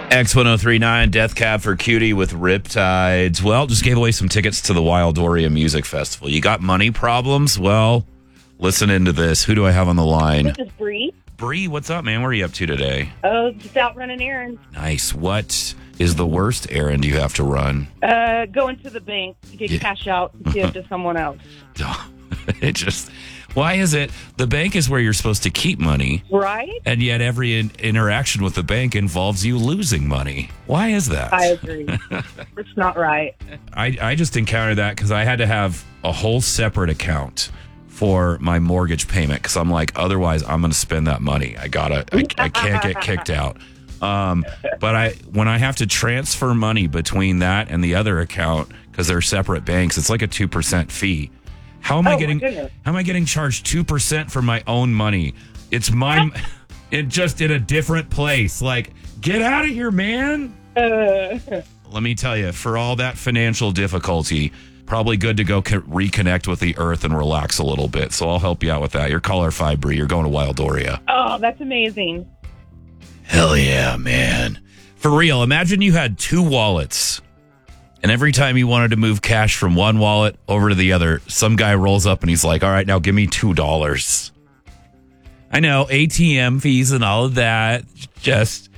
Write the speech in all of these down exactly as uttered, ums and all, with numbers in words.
X ten thirty-nine, Death Cab for Cutie with Riptides. Well, just gave away some tickets to the Wildoria Music Festival. You got money problems? Well, listen into this. Who do I have on the line? This is Bree. Bree, what's up, man? What are you up to today? Oh, just out running errands. Nice. What is the worst errand you have to run? Uh, going to the bank to get Yeah. cash out and give to someone else. It just, why is it? The bank is where you're supposed to keep money. Right? And yet every in- interaction with the bank involves you losing money. Why is that? I agree. It's not right. I, I just encountered that because I had to have a whole separate account for my mortgage payment because I'm like, otherwise I'm going to spend that money. I gotta, I, I can't get kicked out. Um, but I, when I have to transfer money between that and the other account because they're separate banks, it's like a two percent fee. How am Oh, I my getting? goodness. How am I getting charged two percent for my own money? It's mine. It just in a different place. Like, get out of here, man. Uh, Let me tell you, for all that financial difficulty, probably good to go co- reconnect with the earth and relax a little bit. So I'll help you out with that. You're caller five, Bree. You're going to Wildoria. oh, that's amazing. Hell yeah, man. For real, imagine you had two wallets. And every time you wanted to move cash from one wallet over to the other, some guy rolls up and he's like, all right, now give me two dollars. I know, A T M fees and all of that. Just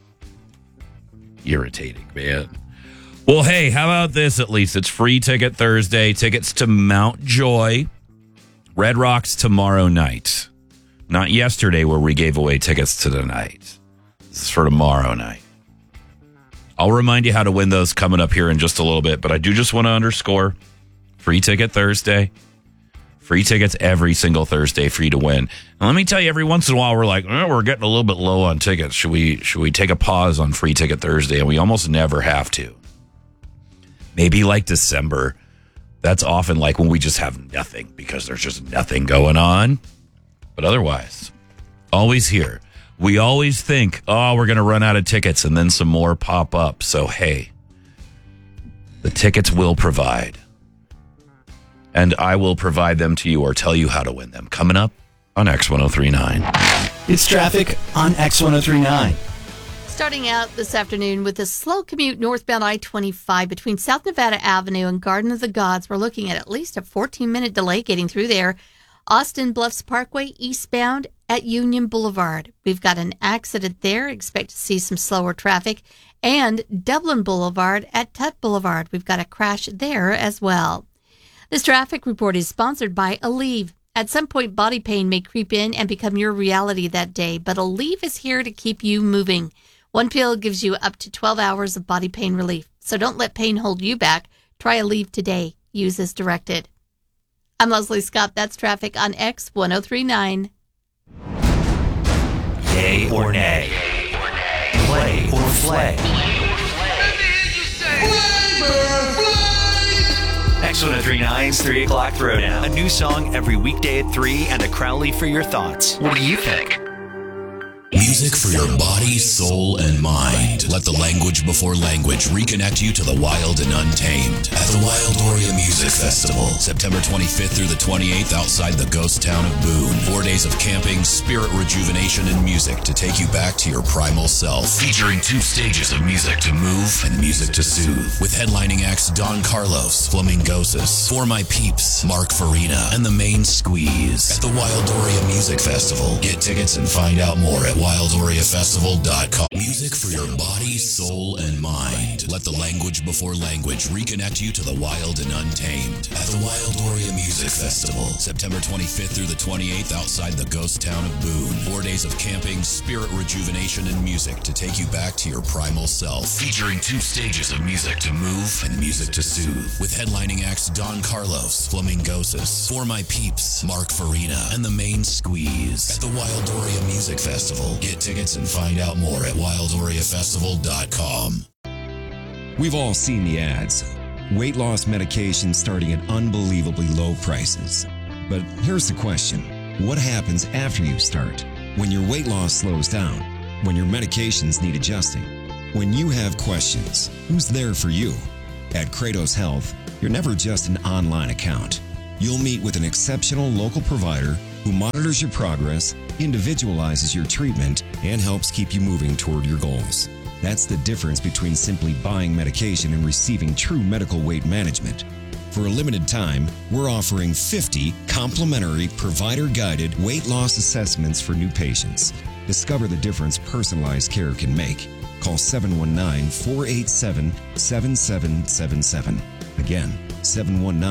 irritating, man. Well, hey, how about this at least? It's Free Ticket Thursday. Tickets to Mount Joy. Red Rocks tomorrow night. Not yesterday where we gave away tickets to tonight. This is for tomorrow night. I'll remind you how to win those coming up here in just a little bit, but I do just want to underscore Free Ticket Thursday. Free tickets every single Thursday for you to win. And let me tell you, every once in a while, we're like, oh, we're getting a little bit low on tickets. Should we, should we take a pause on Free Ticket Thursday? And we almost never have to. Maybe like December. That's often like when we just have nothing because there's just nothing going on. But otherwise, always here. We always think, oh, we're going to run out of tickets, and then some more pop up. So, hey, the tickets will provide. And I will provide them to you or tell you how to win them. Coming up on X ten thirty-nine. It's traffic on X ten thirty-nine. Starting out this afternoon with a slow commute northbound I twenty-five between South Nevada Avenue and Garden of the Gods. We're looking at at least a fourteen-minute delay getting through there. Austin Bluffs Parkway eastbound at Union Boulevard. We've got an accident there. Expect to see some slower traffic. And Dublin Boulevard at Tut Boulevard. We've got a crash there as well. This traffic report is sponsored by Aleve. At some point, body pain may creep in and become your reality that day, but Aleve is here to keep you moving. One pill gives you up to twelve hours of body pain relief. So don't let pain hold you back. Try Aleve today. Use as directed. I'm Leslie Scott. That's traffic on X ten thirty-nine. Yay or nay? Play or flay? X ten thirty-nine's three o'clock Throwdown. A new song every weekday at three and a Crowley for your thoughts. What do you think? Music for your body, soul, and mind. Let the language before language reconnect you to the wild and untamed at the Wildoria Music Festival, September twenty-fifth through the twenty-eighth outside the ghost town of Boone. Four days of camping, spirit rejuvenation, and music to take you back to your primal self. Featuring two stages of music to move and music to soothe. With headlining acts Don Carlos, Flamingosis, For My Peeps, Mark Farina, and The Main Squeeze. At the Wildoria Music Festival. Get tickets and find out more at wildoria festival dot com. Music for your body, soul, and mind. Let the language before language reconnect you to the wild and untamed at the Wildoria Music Festival, September twenty-fifth through the twenty-eighth outside the ghost town of Boone. Four days of camping, spirit rejuvenation, and music to take you back to your primal self. Featuring two stages of music to move and music to soothe. With headlining acts Don Carlos, Flamingosis, For My Peeps, Mark Farina, and The Main Squeeze. At the Wildoria Music Festival. Get tickets and find out more at wildoria festival dot com. We've all seen the ads. Weight loss medications starting at unbelievably low prices. But here's the question. What happens after you start? When your weight loss slows down? When your medications need adjusting? When you have questions, who's there for you? At Kratos Health, you're never just an online account. You'll meet with an exceptional local provider who monitors your progress, individualizes your treatment, and helps keep you moving toward your goals. That's the difference between simply buying medication and receiving true medical weight management. For a limited time, we're offering fifty complimentary provider-guided weight loss assessments for new patients. Discover the difference personalized care can make. Call seven one nine, four eight seven, seven seven seven seven. Again, seven one nine